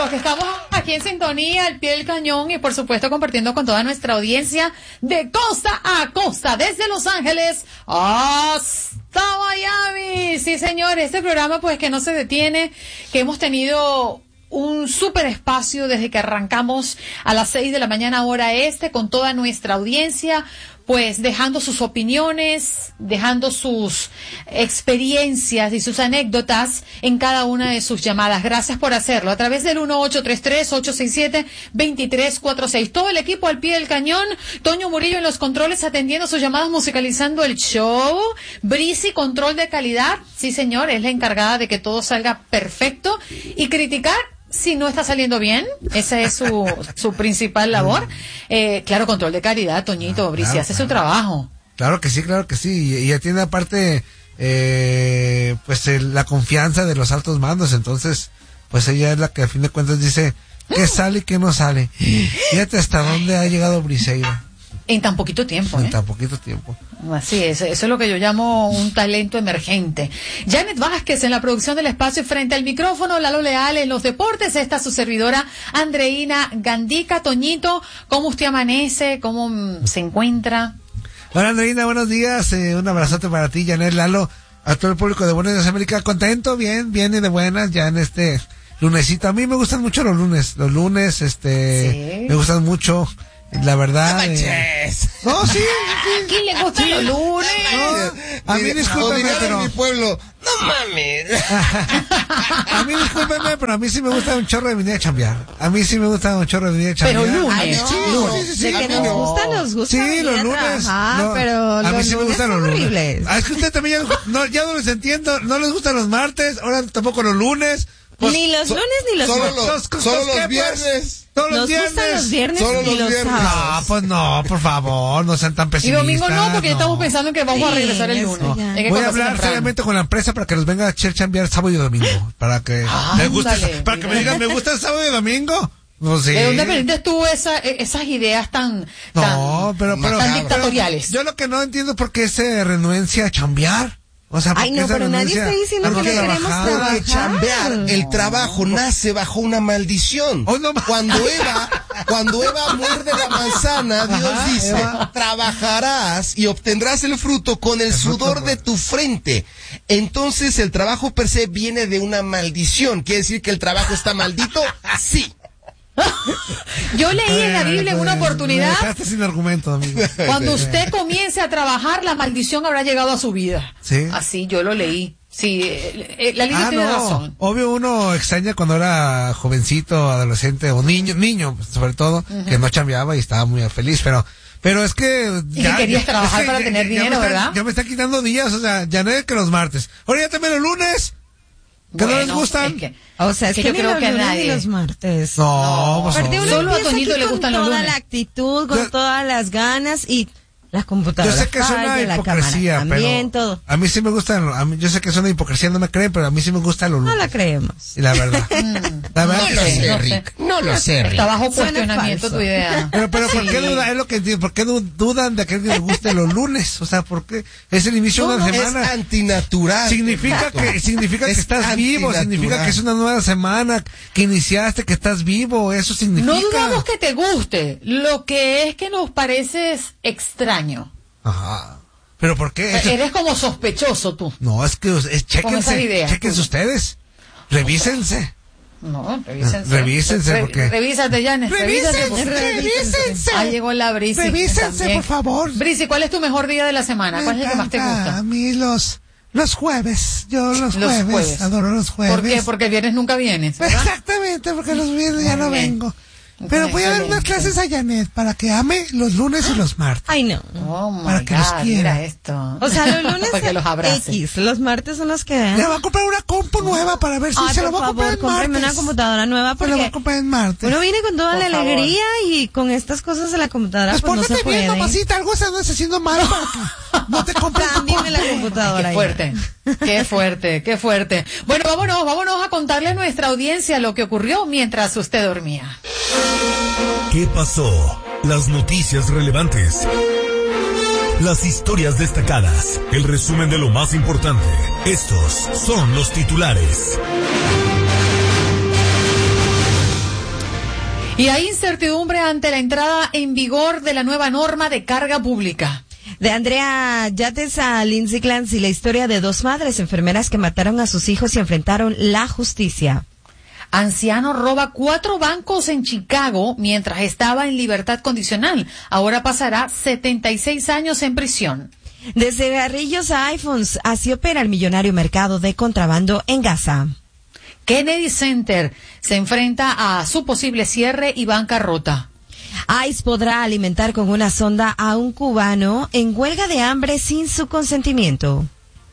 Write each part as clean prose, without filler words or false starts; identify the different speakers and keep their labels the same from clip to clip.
Speaker 1: supuesto que estamos aquí en sintonía, al pie del cañón y por supuesto compartiendo con toda nuestra audiencia de costa a costa, desde Los Ángeles hasta Miami. Sí, señores, este programa pues que no se detiene, que hemos tenido un súper espacio desde que arrancamos a las 6 de la mañana hora este con toda nuestra audiencia, pues dejando sus opiniones, dejando sus experiencias y sus anécdotas en cada una de sus llamadas. Gracias por hacerlo a través del 1833-867-2346. Todo el equipo al pie del cañón, Toño Murillo en los controles atendiendo sus llamadas, musicalizando el show, Brisi, control de calidad, sí señor, es la encargada de que todo salga perfecto y criticar si no está saliendo bien, esa es su principal labor. Claro, control de calidad, Toñito, Brisi, hace su trabajo.
Speaker 2: Claro que sí, y ella tiene aparte, la confianza de los altos mandos, entonces, pues ella es la que a fin de cuentas dice qué sale y qué no sale. Fíjate hasta dónde ha llegado Briseida.
Speaker 1: En tan poquito tiempo,
Speaker 2: En tan poquito tiempo.
Speaker 1: Así es, eso es lo que yo llamo un talento emergente. Janet Vázquez en la producción del espacio frente al micrófono, Lalo Leal en los deportes, esta su servidora Andreina Gandica. Toñito, ¿cómo usted amanece? ¿Cómo se encuentra?
Speaker 2: Hola Andreina, buenos días, un abrazote para ti, Janet, Lalo, a todo el público de Buenos Días América, contento, bien y de buenas ya en este lunesito. A mí me gustan mucho los lunes, ¿sí? Me gustan mucho. La verdad.
Speaker 1: No, sí. ¿A quién le gustan los lunes?
Speaker 2: No, a mí discúlpeme, pero
Speaker 3: en mi pueblo, no mames.
Speaker 2: A mí discúlpeme, pero a mí sí me gusta un chorro de venir a chambear. A mí sí me gusta un chorro de venir a chambear.
Speaker 1: Pero lunes.
Speaker 4: Sí. De que nos gusta
Speaker 2: sí, los lunes.
Speaker 4: Pero
Speaker 2: a mí sí me gustan los
Speaker 4: horribles.
Speaker 2: lunes. Es que usted también ya no les entiendo. No les gustan los martes, ahora tampoco los lunes.
Speaker 4: Pues, ni los lunes ni los martes.
Speaker 3: Solo los viernes.
Speaker 2: Todos los
Speaker 4: viernes. Nos gustan los viernes
Speaker 3: solo
Speaker 4: y
Speaker 3: los viernes.
Speaker 2: No, pues no, por favor, no sean tan pesimistas.
Speaker 1: Y domingo no, porque ya estamos pensando en que vamos a regresar el lunes.
Speaker 2: Voy a hablar seriamente con la empresa para que los venga a chambear sábado y domingo. Para que me digan, ¿me gusta el sábado y domingo? No sé.
Speaker 1: ¿De dónde aprendiste tú esas ideas tan dictatoriales?
Speaker 2: Yo lo que no entiendo es por qué se renuencia a chambear. O sea,
Speaker 4: pero nadie está diciendo que no queremos trabajar.
Speaker 3: Chambear, el trabajo nace bajo una maldición. Cuando Eva muerde la manzana, Dios dice, trabajarás y obtendrás el fruto con el sudor de tu frente. Entonces el trabajo per se viene de una maldición. ¿Quiere decir que el trabajo está maldito? Sí.
Speaker 1: Yo leí en la Biblia en una oportunidad.
Speaker 2: Me dejaste sin argumento, amigo.
Speaker 1: Cuando usted comience a trabajar, la maldición habrá llegado a su vida.
Speaker 2: Sí.
Speaker 1: Así yo lo leí. Sí, la Biblia tiene razón.
Speaker 2: Obvio, uno extraña cuando era jovencito, adolescente o niño, sobre todo, que no chambeaba y estaba muy feliz, pero es que
Speaker 1: ya querías trabajar para tener dinero, ¿verdad?
Speaker 2: Ya me está quitando días, o sea, ya no es que los martes. Ahora ya también los lunes. ¿Que no les gustan?
Speaker 4: Es que yo creo que a nadie. Ni los martes.
Speaker 2: No.
Speaker 1: Solo a Toñito le gustan los lunes.
Speaker 4: Con toda la actitud, con todas las ganas y las computadoras.
Speaker 2: Yo sé que es una hipocresía,
Speaker 4: también,
Speaker 2: pero
Speaker 4: todo.
Speaker 2: a mí sí me gustan, yo sé que es una hipocresía, no me creen, pero a mí sí me gustan los lunes.
Speaker 4: No la creemos.
Speaker 2: Y la verdad.
Speaker 3: No lo sé, Rick.
Speaker 1: Está bajo cuestionamiento tu idea.
Speaker 2: Pero ¿por qué dudan? Es lo que entiendo. ¿Por qué dudan de que a alguien le guste los lunes? O sea, ¿por qué? Es el inicio de una semana.
Speaker 3: Es antinatural.
Speaker 2: Significa que estás vivo, significa que es una nueva semana, que iniciaste, que estás vivo, eso significa.
Speaker 1: No dudamos que te guste, lo que es que nos pareces extraño.
Speaker 2: Ajá. ¿Pero por qué?
Speaker 1: Eres como sospechoso tú.
Speaker 2: No, es que chéquense ustedes. Revísense.
Speaker 1: No, revísense.
Speaker 2: Revísense porque...
Speaker 1: Revísate, Janes.
Speaker 4: Revísense.
Speaker 1: Ahí llegó la Brisi.
Speaker 2: Revísense, por favor.
Speaker 1: Brisi, ¿cuál es tu mejor día de la semana? ¿Cuál es el que más te gusta?
Speaker 2: A mí los jueves. Yo los jueves. Adoro los jueves.
Speaker 1: ¿Por qué? Porque el viernes nunca vienes, ¿verdad?
Speaker 2: Exactamente, porque los viernes ya no vengo. Pero voy a dar unas clases a Janet para que ame los lunes y los martes.
Speaker 4: Ay, no.
Speaker 2: Para que los quiera.
Speaker 1: Mira esto.
Speaker 4: O sea, los lunes
Speaker 1: para que los abrace.
Speaker 4: X, los martes son los que...
Speaker 2: Le voy a comprar una compu nueva para ver si se lo voy a comprar en martes.
Speaker 4: Cómprame una computadora nueva porque...
Speaker 2: lo voy a comprar en martes.
Speaker 4: Uno viene con toda la alegría y con estas cosas de la computadora pues no se puede.
Speaker 2: Bien, mamacita, algo se anda haciendo mal para que no te compres
Speaker 4: la computadora.
Speaker 1: Qué fuerte. Qué fuerte. Bueno, vámonos a contarle a nuestra audiencia lo que ocurrió mientras usted dormía.
Speaker 5: ¿Qué pasó? Las noticias relevantes. Las historias destacadas. El resumen de lo más importante. Estos son los titulares.
Speaker 1: Y hay incertidumbre ante la entrada en vigor de la nueva norma de carga pública.
Speaker 4: De Andrea Yates a Lindsay Clancy, la historia de dos madres enfermeras que mataron a sus hijos y enfrentaron la justicia.
Speaker 1: Anciano roba 4 bancos en Chicago mientras estaba en libertad condicional. Ahora pasará 76 años en prisión.
Speaker 4: De cigarrillos a iPhones, así opera el millonario mercado de contrabando en Gaza.
Speaker 1: Kennedy Center se enfrenta a su posible cierre y bancarrota.
Speaker 4: ICE podrá alimentar con una sonda a un cubano en huelga de hambre sin su consentimiento.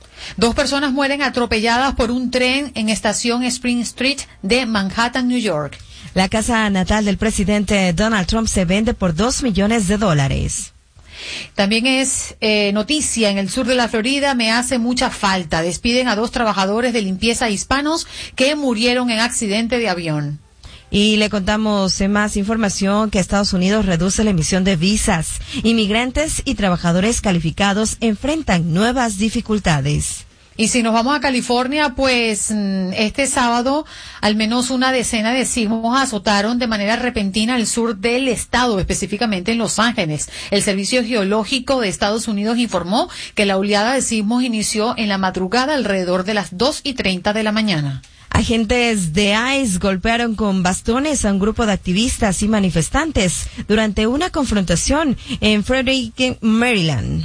Speaker 1: 2 personas mueren atropelladas por un tren en estación Spring Street de Manhattan, New York.
Speaker 4: La casa natal del presidente Donald Trump se vende por $2 millones.
Speaker 1: También es noticia en el sur de la Florida, me hace mucha falta. Despiden a 2 trabajadores de limpieza hispanos que murieron en accidente de avión.
Speaker 4: Y le contamos más información que Estados Unidos reduce la emisión de visas. Inmigrantes y trabajadores calificados enfrentan nuevas dificultades.
Speaker 1: Y si nos vamos a California, pues este sábado al menos una decena de sismos azotaron de manera repentina el sur del estado, específicamente en Los Ángeles. El Servicio Geológico de Estados Unidos informó que la oleada de sismos inició en la madrugada alrededor de las 2:30 de la mañana.
Speaker 4: Agentes de ICE golpearon con bastones a un grupo de activistas y manifestantes durante una confrontación en Frederick, Maryland.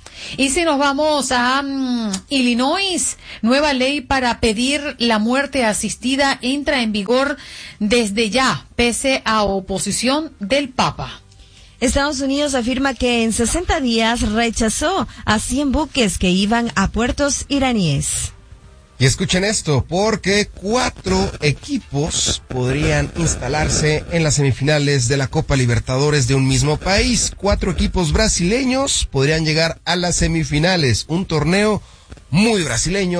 Speaker 1: Y si nos vamos a Illinois, nueva ley para pedir la muerte asistida entra en vigor desde ya, pese a oposición del Papa.
Speaker 4: Estados Unidos afirma que en 60 días rechazó a 100 buques que iban a puertos iraníes.
Speaker 3: Y escuchen esto, porque 4 equipos podrían instalarse en las semifinales de la Copa Libertadores de un mismo país. 4 equipos brasileños podrían llegar a las semifinales. Un torneo muy brasileño.